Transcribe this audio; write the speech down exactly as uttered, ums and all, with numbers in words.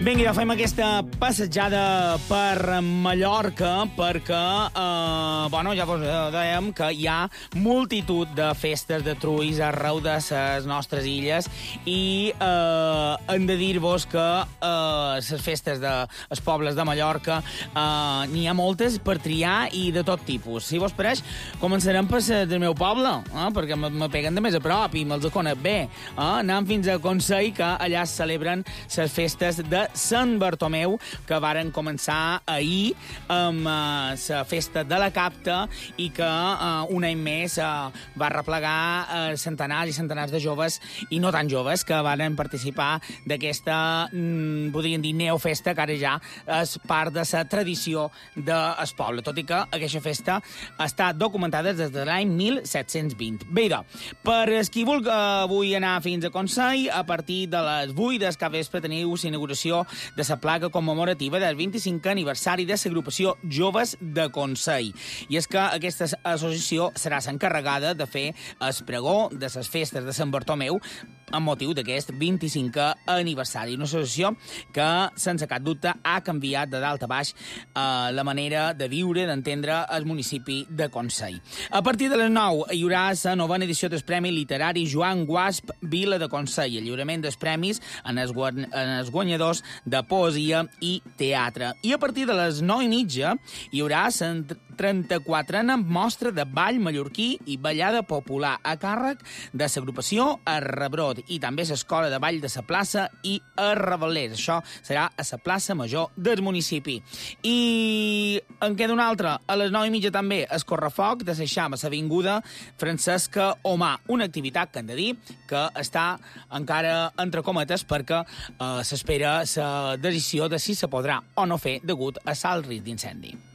Vinga, ja fem aquesta passejada per Mallorca perquè, eh, bueno, ja vos dèiem que hi ha multitud de festes de trulls arreu de les nostres illes i eh, hem de dir-vos que eh, les festes dels pobles de Mallorca eh, n'hi ha moltes per triar i de tot tipus. Si vos pareix, començarem per les del meu poble, eh, perquè me, me peguen de més a prop i me'ls conec bé. Eh? Anem fins a Consell, que allà es celebren les festes de Sant Bartomeu, que varen començar ahir amb la uh, festa de la Capta i que uh, un any més uh, va replegar uh, centenars i centenars de joves i no tan joves que varen participar d'aquesta, mm, podríem dir, neofesta, que ara ja és part de la tradició del poble, tot i que aquesta festa està documentada des de l'any mil set-cents vint. Bé, doncs, per els qui vulgui avui anar fins a Consell, a partir de les vuit del capvespre teniu l'inauguració de la placa commemorativa del vint-i-cinquè aniversari de l'agrupació Joves de Consell. I és que aquesta associació serà l'encarregada de fer el pregó de les festes de Sant Bartomeu amb motiu d'aquest vint-i-cinquè aniversari. Una associació que, sense cap dubte, ha canviat de dalt a baix eh, la manera de viure, d'entendre el municipi de Consell. A partir de les nou hi haurà la novena edició del Premi Literari Joan Guasp Vila de Consell, el lliurament dels premis en els, guany en els guanyadors de poesia i teatre. I a partir de les nou i mitja hi haurà la trenta-quatrena mostra de ball mallorquí i ballada popular a càrrec de l'agrupació Arrebrot i també l'escola de ball de la plaça i Arrevalers. Això serà a la plaça major del municipi. I en queda una altra. A les nou i mitja també es correfoc de l'Eixam a l'avinguda Francesca Omar. Una activitat que hem de dir que està encara entre cometes perquè eh, s'espera la decisió de si se podrà o no fer degut a salt risc d'incendi.